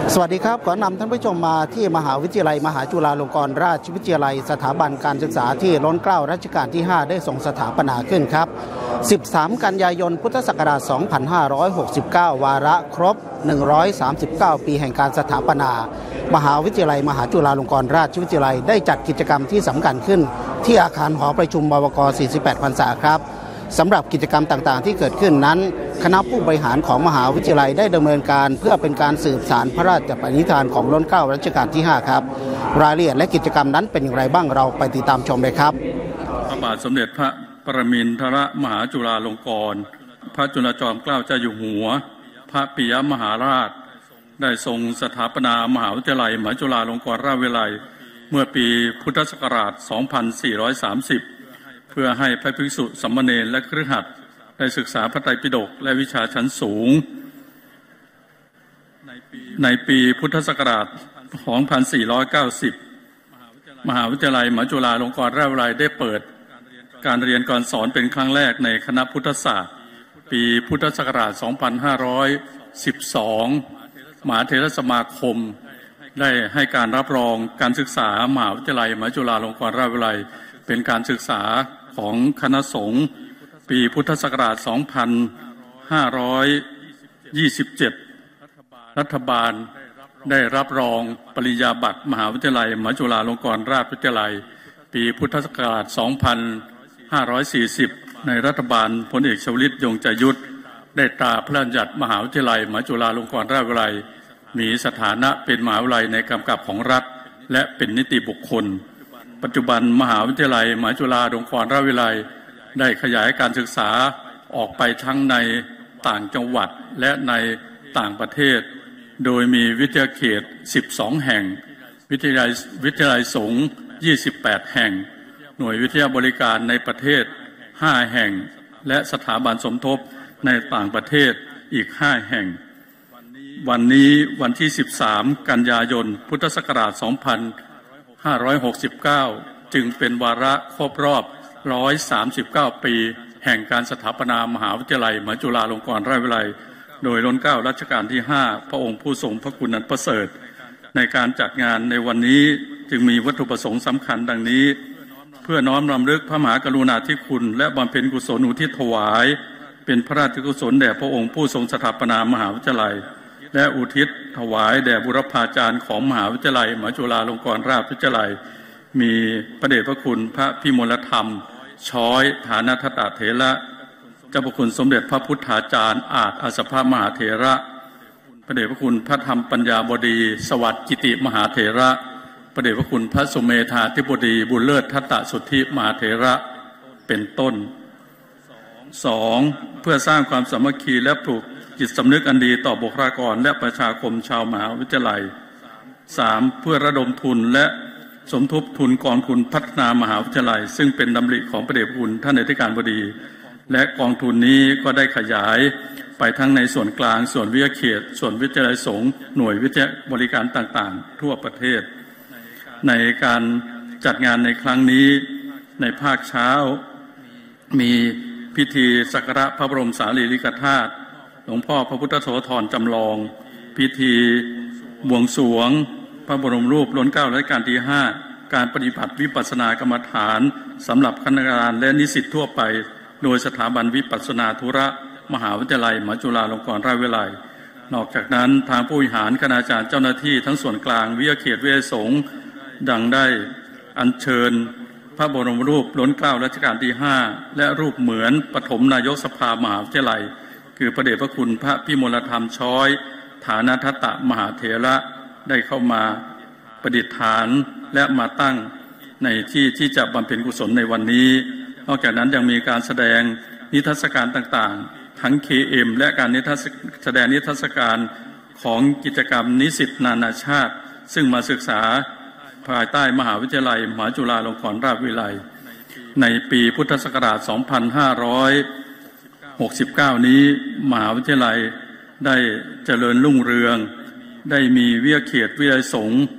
สวัสดีครับขอนำท่านผู้ชมมาที่มหาวิทยาลัยมหาจุฬาลงกรณราชวิทยาลัยสถาบันการศึกษาที่ล้นเกล้ารัชกาลที่ 5ได้ทรงสถาปนาขึ้นครับ13 กันยายนพุทธศักราช 2569 วาระครบ 139 ปีแห่งการสถาปนามหาวิทยาลัยมหาจุฬาลงกรณราชวิทยาลัยได้จัดกิจกรรมที่สำคัญขึ้นที่อาคารหอประชุมบวก48 พรรษาครับสำหรับกิจกรรมต่างๆที่เกิดขึ้นนั้นคณะผู้บริหารของมหาวิทยาลัยได้ดำเนินการเพื่อเป็นการสืบสานพระราชปณิธานของล้นเกล้ารัชกาลที่ 5ครับรายละเอียดและกิจกรรมนั้นเป็นอย่างไรบ้างเราไปติดตามชมเลยครับพระบาทสมเด็จพระปรมินทรมหาจุฬาลงกรณ์พระจุลจอมเกล้าเจ้าอยู่หัวพระปิยมหาราชได้ทรงสถาปนามหาวิทยาลัยมหาจุฬาลงกรณราชวิทยาลัยเมื่อปีพุทธศักราช 2430เพื่อให้พระภิกษุสามเณรและคฤหัสถ์ได้ศึกษาพระไตรปิฎกและวิชาชั้นสูงในปีพุทธศักราช 2490 มหาวิทยาลัยมหาจุฬาลงกรณราชวิทยาลัยได้เปิดการเรียนการสอนเป็นครั้งแรกในคณะพุทธศาสตร์ปีพุทธศักราช 2512 มหาเถรสมาคมได้ให้การรับรองการศึกษามหาวิทยาลัยมหาจุฬาลงกรณราชวิทยาลัยเป็นการศึกษาของคณะสงฆ์ปีพุทธศักราช 2527 รัฐบาลได้รับรองปริญญาบัตรมหาวิทยาลัยมหาจุฬาลงกรณราชวิทยาลัยปีพุทธศักราช 2540 ในรัฐบาลพลเอกชวลิต ยงใจยุทธได้ตราพระราชบัญญัติมหาวิทยาลัยมหาจุฬาลงกรณราชวิทยาลัยมีสถานะเป็นมหาวิทยาลัยในกำกับของรัฐและเป็นนิติบุคคลปัจจุบันมหาวิทยาลัยมหาจุฬาลงกรณราชวิทยาลัยได้ขยายการศึกษาออกไปทั้งในต่างจังหวัดและในต่างประเทศโดยมีวิทยาเขต12แห่งวิทยาลัยสงฆ์28แห่งหน่วยวิทยาบริการในประเทศ5แห่งและสถาบันสมทบในต่างประเทศอีก5แห่งวันนี้วันที่13กันยายนพุทธศักราช2569จึงเป็นวาระครบรอบ139ปีแห่งการสถาปนามหาวิทยาลัยมหาจุฬาลงกรณราชวิทยาลัยโดยล้นเกล้ารัชกาลที่ 5พระองค์ผู้ทรงพระคุณอันประเสริฐในการจัดงานในวันนี้จึงมีวัตถุประสงค์สำคัญดังนี้เพื่อน้อมรำลึกพระมหากรุณาธิคุณและบำเพ็ญกุศลอุทิศถวายเป็นพระราชกุศลแด่พระองค์ผู้ทรงสถาปนามหาวิทยาลัยและอุทิศถวายแด่บุรพาจารย์ของมหาวิทยาลัยมหาจุฬาลงกรณราชวิทยาลัยมีพระเดชพระคุณพระพิมลธรรมช้อยฐานัทตเถระเจ้าพระคุณสมเด็จพระพุทธาจารย์อาจอาสภมหาเถระพระเดชพระคุณพระธรรมปัญญาบดีสวัสดิ์กิติมหาเถระพระเดชพระคุณพระสุเมธาธิบดีบุญเลิศทัตตสุทธิมหาเถระเป็นต้น 2. เพื่อสร้างความสามัคคีและปลูกจิตสำนึกอันดีต่อบุคลากรและประชาคมชาวมหาวิทยาลัย 3. เพื่อระดมทุนและสมทบทุนกองทุนพัฒนามหาวิทยาลัยซึ่งเป็นดำริของพระเดชพระคุณท่านอธิการบดีและกองทุนนี้ก็ได้ขยายไปทั้งในส่วนกลางส่วนวิทยาเขตส่วนวิทยาลัยสงฆ์หน่วยวิทยาบริการต่างๆทั่วประเทศในการจัดงานในครั้งนี้ในภาคเช้ามีพิธีสักการะพระบรมสารีริกธาตุหลวงพ่อพระพุทธโสธรจำลองพิธีบวงสรวงพระบรมรูปล้นเกล้ารัชกาลที่ 5การปฏิบัติวิปัสสนากรรมฐานสำหรับคณะกรรมการและนิสิตทั่วไปโดยสถาบันวิปัสสนาธุระมหาวิทยาลัยมหาจุฬาลงกรณราชวิทยาลัยนอกจากนั้นทางผู้บริหารคณาจารย์เจ้าหน้าที่ทั้งส่วนกลางวิทยาเขตวิทยาสงฆ์ดังได้อัญเชิญพระบรมรูปล้นเกล้ารัชกาลที่ 5และรูปเหมือนปฐมนายกสภามหาวิทยาลัยคือพระเดชพระคุณพระพิมลธรรมช้อยฐานัทตมหาเถระได้เข้ามาประดิษฐานและมาตั้งในที่จะบำเพ็ญกุศลในวันนี้นอกจากนั้นยังมีการแสดงนิทรรศการต่างๆทั้ง KM และการแสดงนิทรรศการของกิจกรรมนิสิตนานาชาติซึ่งมาศึกษาภายใต้มหาวิทยาลัยมหาจุฬาลงกรณราชวิทยาลัยในปีพุทธศักราช 2569 นี้มหาวิทยาลัยได้เจริญรุ่งเรืองได้มีวิทยาเขตวิทยาลัยสงฆ์